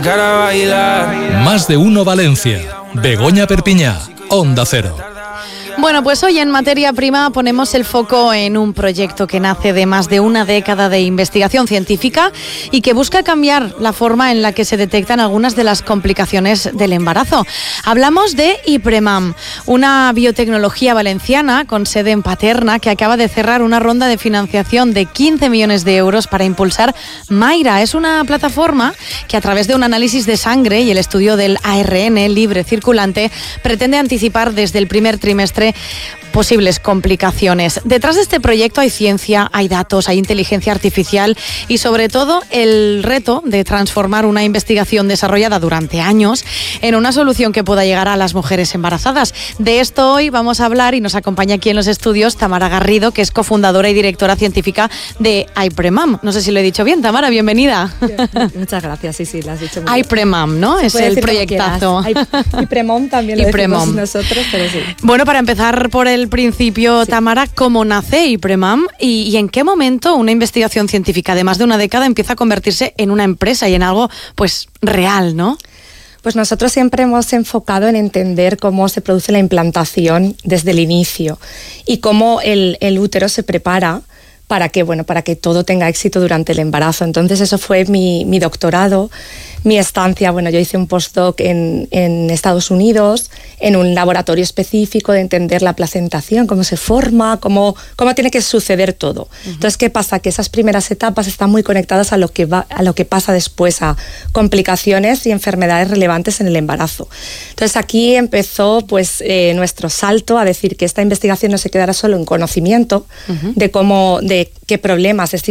Más de uno Valencia. Begoña Perpiñá, Onda Cero. Bueno, pues hoy en Materia Prima ponemos el foco en un proyecto que nace de más de una década de investigación científica y que busca cambiar la forma en la que se detectan algunas de las complicaciones del embarazo. Hablamos de IPREMAM, una biotecnología valenciana con sede en Paterna que acaba de cerrar una ronda de financiación de 15 millones de euros para impulsar Mayra. Es una plataforma que a través de un análisis de sangre y el estudio del ARN libre circulante pretende anticipar desde el primer trimestre posibles complicaciones. Detrás de este proyecto hay ciencia, hay datos, hay inteligencia artificial y sobre todo el reto de transformar una investigación desarrollada durante años en una solución que pueda llegar a las mujeres embarazadas. De esto hoy vamos a hablar y nos acompaña aquí en los estudios Tamara Garrido, que es cofundadora y directora científica de IPREMAM. No sé si lo he dicho bien, Tamara, bienvenida. Muchas gracias, sí, lo has dicho muy bien. IPREMAM, ¿no? Es el proyectazo. IPREMAM también lo decimos nosotros, pero sí. Bueno, para empezar por el principio, sí. Tamara, ¿cómo nace IPREMAM y en qué momento una investigación científica de más de una década empieza a convertirse en una empresa y en algo pues real, ¿no? Pues nosotros siempre hemos enfocado en entender cómo se produce la implantación desde el inicio y cómo el útero se prepara para que todo tenga éxito durante el embarazo. Entonces eso fue mi doctorado, mi estancia. Bueno, yo hice un postdoc en Estados Unidos, en un laboratorio específico de entender la placentación, cómo se forma, cómo tiene que suceder todo. Uh-huh. Entonces, ¿qué pasa? Que esas primeras etapas están muy conectadas a lo que pasa después, a complicaciones y enfermedades relevantes en el embarazo. Entonces, aquí empezó nuestro salto a decir que esta investigación no se quedara solo en conocimiento, uh-huh, de qué problemas